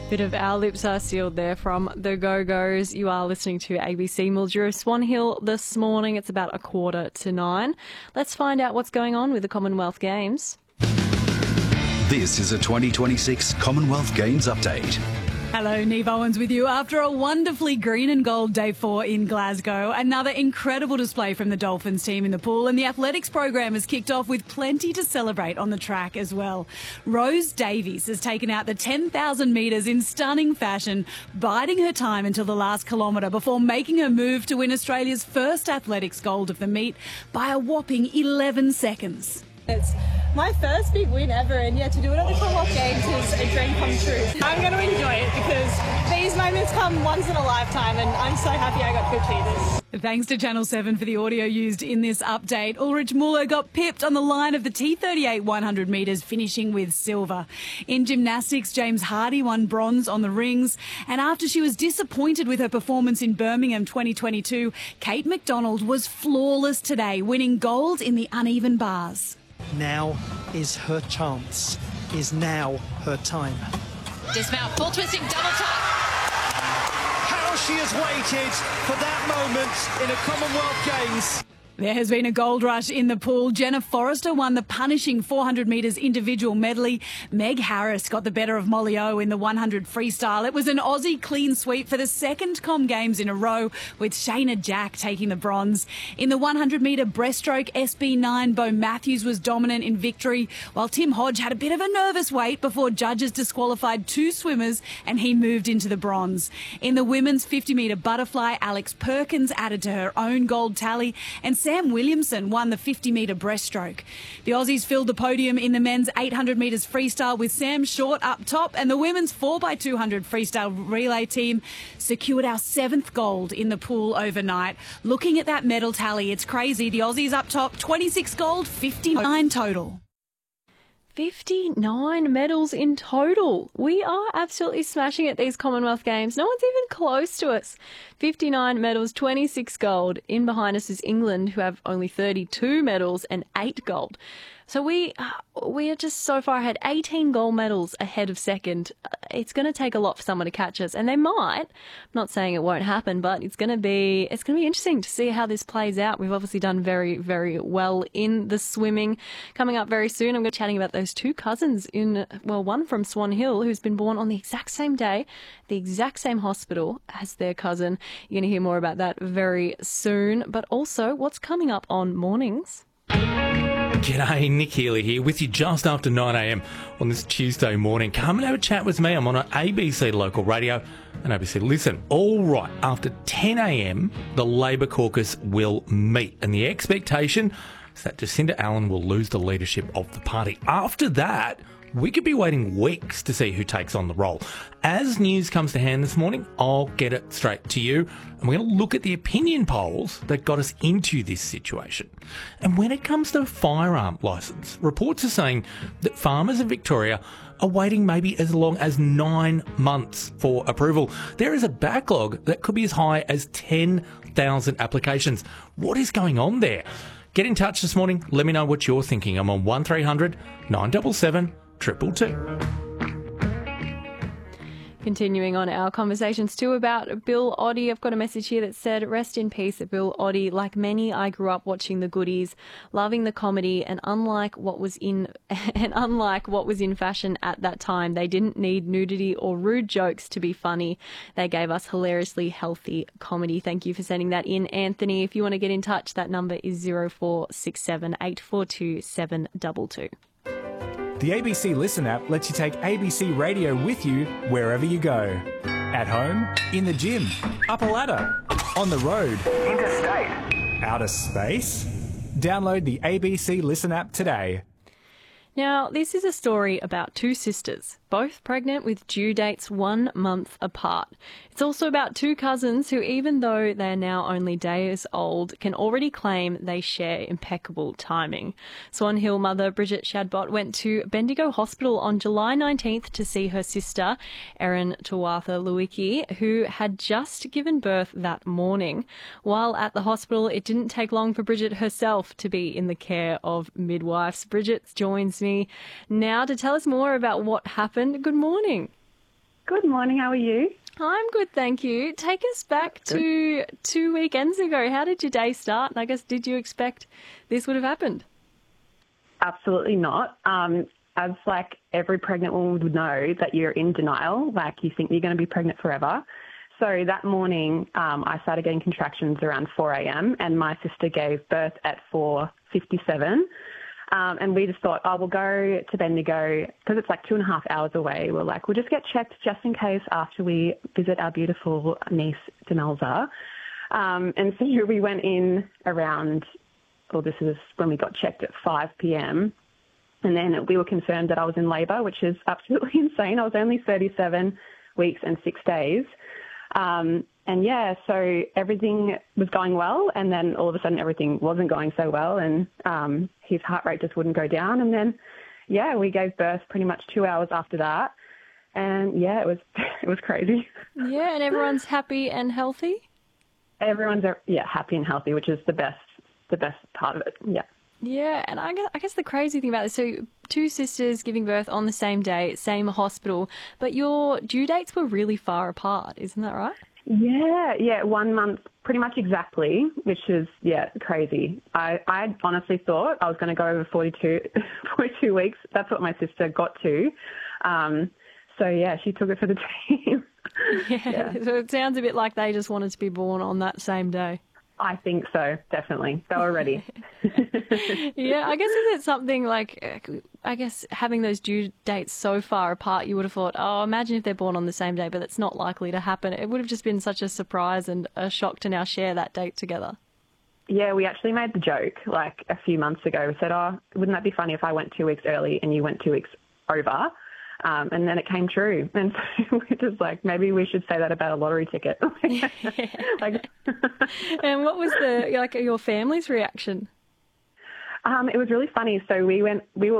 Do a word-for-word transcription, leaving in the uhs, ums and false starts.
Bit of Our Lips Are Sealed there from the Go-Go's. You are listening to A B C Mildura Swan Hill this morning. It's about a quarter to nine. Let's find out what's going on with the Commonwealth Games. This is a twenty twenty-six Commonwealth Games update. Hello, Neve Owens with you. After a wonderfully green and gold day four in Glasgow, another incredible display from the Dolphins team in the pool, and the athletics program has kicked off with plenty to celebrate on the track as well. Rose Davies has taken out the ten thousand metres in stunning fashion, biding her time until the last kilometre before making her move to win Australia's first athletics gold of the meet by a whopping eleven seconds. It's my first big win ever, and yeah, to do it at the Commonwealth Games is a dream come true. I'm going to enjoy it because these moments come once in a lifetime, and I'm so happy I got to achieve this. Thanks to Channel seven for the audio used in this update. Ulrich Muller got pipped on the line of the T thirty-eight one hundred metres, finishing with silver. In gymnastics, James Hardy won bronze on the rings, and after she was disappointed with her performance in Birmingham twenty twenty-two, Kate McDonald was flawless today, winning gold in the uneven bars. Now is her chance. Is now her time. Dismount, full twisting, double top. How she has waited for that moment in a Commonwealth Games. There has been a gold rush in the pool. Jenna Forrester won the punishing four hundred metres individual medley. Meg Harris got the better of Molly O in the one hundred freestyle. It was an Aussie clean sweep for the second Com Games in a row, with Shayna Jack taking the bronze. In the one hundred metre breaststroke, S B nine, Bo Matthews was dominant in victory, while Tim Hodge had a bit of a nervous wait before judges disqualified two swimmers and he moved into the bronze. In the women's fifty metre butterfly, Alex Perkins added to her own gold tally, and Sam Williamson won the fifty metre breaststroke. The Aussies filled the podium in the men's eight hundred metres freestyle with Sam Short up top, and the women's four by two hundred freestyle relay team secured our seventh gold in the pool overnight. Looking at that medal tally, it's crazy. The Aussies up top, twenty-six gold, fifty-nine total. fifty-nine medals in total. We are absolutely smashing at these Commonwealth Games. No one's even close to us. fifty-nine medals, twenty-six gold. In behind us is England, who have only thirty-two medals and eight gold. So we we are just so far ahead, eighteen gold medals ahead of second. It's going to take a lot for someone to catch us, and they might. I'm not saying it won't happen, but it's going to be it's going to be interesting to see how this plays out. We've obviously done very, very well in the swimming. Coming up very soon, I'm going to be chatting about those two cousins in, well, one from Swan Hill, who's been born on the exact same day, the exact same hospital as their cousin. You're going to hear more about that very soon, but also what's coming up on mornings. G'day, Nick Healy here with you just after nine a m on this Tuesday morning. Come and have a chat with me. I'm on A B C Local Radio and A B C Listen. All right, after ten a m, the Labor caucus will meet, and the expectation is that Jacinda Allen will lose the leadership of the party. After that, we could be waiting weeks to see who takes on the role. As news comes to hand this morning, I'll get it straight to you. And we're going to look at the opinion polls that got us into this situation. And when it comes to firearm licence, reports are saying that farmers in Victoria are waiting maybe as long as nine months for approval. There is a backlog that could be as high as ten thousand applications. What is going on there? Get in touch this morning. Let me know what you're thinking. I'm on one three hundred nine seven seven Triple two. Continuing on our conversations too about Bill Oddie. I've got a message here that said, rest in peace, Bill Oddie. Like many, I grew up watching the goodies, loving the comedy, and unlike what was in and unlike what was in fashion at that time, they didn't need nudity or rude jokes to be funny. They gave us hilariously healthy comedy. Thank you for sending that in, Anthony. If you want to get in touch, that number is zero four six seven eight four two seven two two. The A B C Listen app lets you take A B C Radio with you wherever you go. At home, in the gym, up a ladder, on the road, interstate, outer space. Download the A B C Listen app today. Now, this is a story about two sisters, both pregnant with due dates one month apart. It's also about two cousins who, even though they're now only days old, can already claim they share impeccable timing. Swan Hill mother Bridget Shadbot went to Bendigo Hospital on July nineteenth to see her sister, Erin Tawatha Lewicki, who had just given birth that morning. While at the hospital, it didn't take long for Bridget herself to be in the care of midwives. Bridget joins me now to tell us more about what happened. Good morning. Good morning, how are you? I'm good, thank you. Take us back to two weekends ago. How did your day start? And I guess, did you expect this would have happened? Absolutely not. Um, as like every pregnant woman would know that you're in denial, like you think you're going to be pregnant forever. So that morning um, I started getting contractions around four a.m. and my sister gave birth at four fifty-seven. Um, and we just thought, oh, we'll go to Bendigo because it's like two and a half hours away. We're like, we'll just get checked just in case after we visit our beautiful niece, Demelza. Um, and so we went in around, well, this is when we got checked at five p.m. And then we were confirmed that I was in labour, which is absolutely insane. I was only thirty-seven weeks and six days. Um, and yeah, so everything was going well, and then all of a sudden everything wasn't going so well, and um, his heart rate just wouldn't go down. And then, yeah, we gave birth pretty much two hours after that, and yeah, it was it was crazy. Yeah, and everyone's happy and healthy. Everyone's yeah happy and healthy, which is the best the best part of it. Yeah. Yeah, and I guess, I guess the crazy thing about this, so two sisters giving birth on the same day, same hospital, but your due dates were really far apart, isn't that right? Yeah, yeah, one month, pretty much exactly, which is, yeah, crazy. I, I honestly thought I was going to go over forty-two, forty-two weeks. That's what my sister got to. Um, so, yeah, she took it for the team. Yeah, yeah, so it sounds a bit like they just wanted to be born on that same day. I think so, definitely. They were ready. Yeah, I guess is it something like, I guess having those due dates so far apart, you would have thought, oh, imagine if they're born on the same day, but it's not likely to happen. It would have just been such a surprise and a shock to now share that date together. Yeah, we actually made the joke like a few months ago. We said, oh, wouldn't that be funny if I went two weeks early and you went two weeks over? Um, and then it came true. And so we're just like, maybe we should say that about a lottery ticket. like, and what was the like your family's reaction? Um, it was really funny. So we went, we were